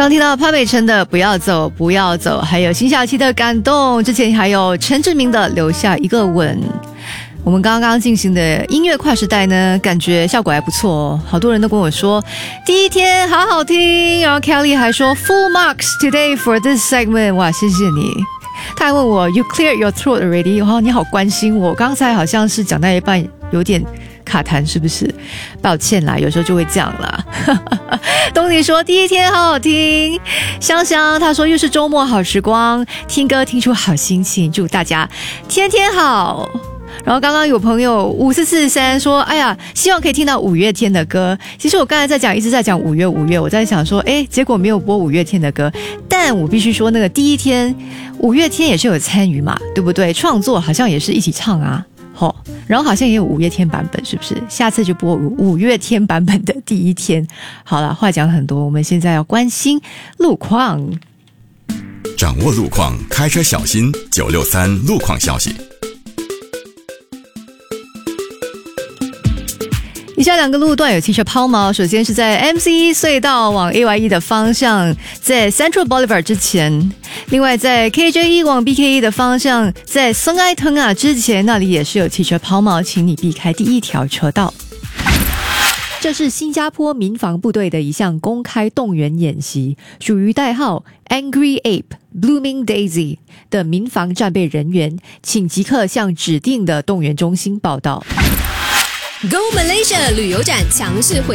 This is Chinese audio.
刚听到潘美辰的不要走不要走，还有辛晓琪的感动，之前还有陈志明的留下一个吻。我们刚刚进行的音乐快时代呢，感觉效果还不错哦，好多人都跟我说第一天好好听，然后 Kelly 还说 full marks today for this segment， 哇，谢谢你。他还问我 You cleared your throat already， 哇，你好关心我，刚才好像是讲到一半有点卡痰，是不是？抱歉啦，有时候就会这样啦。东尼说第一天好好听，香香他说又是周末好时光，听歌听出好心情，祝大家天天好。然后刚刚有朋友5443说哎呀希望可以听到五月天的歌，其实我刚才一直在讲五月，我在想说结果没有播五月天的歌，但我必须说那个第一天五月天也是有参与嘛，对不对？创作好像也是一起唱啊，然后好像也有五月天版本，是不是？下次就播五月天版本的第一天。好了，话讲很多，我们现在要关心路况， 掌握路况，开车小心963路况消息。 以下两个路段有汽车抛锚，首先是在 MC1 隧道往 AYE 的方向，在 Central Boulevard 之前，另外在 KJ1 往 BKE 的方向，在松爱藤啊之前，那里也是有汽车抛锚，请你避开第一条车道。这是新加坡民防部队的一项公开动员演习，属于代号 Angry Ape Blooming Daisy 的民防战备人员，请即刻向指定的动员中心报到。 Go Malaysia 旅游展强势回